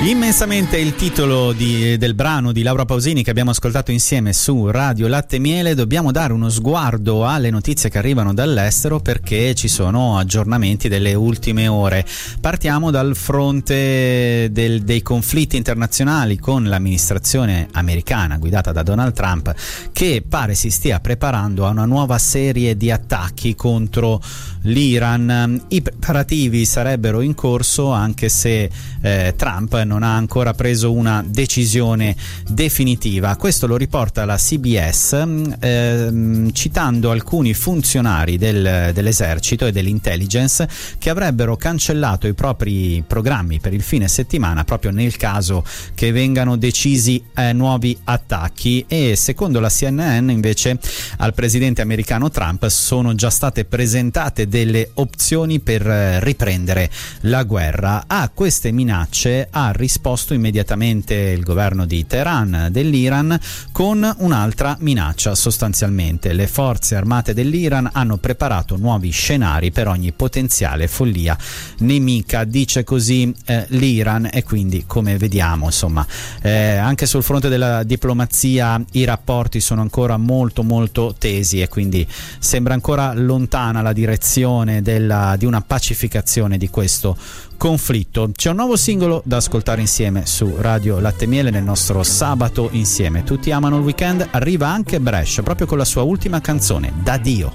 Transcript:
Immensamente il titolo del brano di Laura Pausini che abbiamo ascoltato insieme su Radio Latte Miele. Dobbiamo dare uno sguardo alle notizie che arrivano dall'estero perché ci sono aggiornamenti delle ultime ore. Partiamo dal fronte dei conflitti internazionali con l'amministrazione americana guidata da Donald Trump, che pare si stia preparando a una nuova serie di attacchi contro l'Iran. I preparativi sarebbero in corso anche se Trump non ha ancora preso una decisione definitiva. Questo lo riporta la CBS citando alcuni funzionari dell'esercito e dell'intelligence che avrebbero cancellato i propri programmi per il fine settimana proprio nel caso che vengano decisi nuovi attacchi. E secondo la CNN invece al presidente americano Trump sono già state presentate delle opzioni per riprendere la guerra. A queste minacce ha risposto immediatamente il governo di Teheran dell'Iran con un'altra minaccia. Sostanzialmente le forze armate dell'Iran hanno preparato nuovi scenari per ogni potenziale follia nemica, dice così l'Iran. E quindi, come vediamo, insomma, anche sul fronte della diplomazia i rapporti sono ancora molto molto tesi e quindi sembra ancora lontana la direzione di una pacificazione di questo conflitto. C'è un nuovo singolo da ascoltare insieme su Radio Latte Miele nel nostro sabato insieme. Tutti amano il weekend. Arriva anche Brescia proprio con la sua ultima canzone, Da Dio.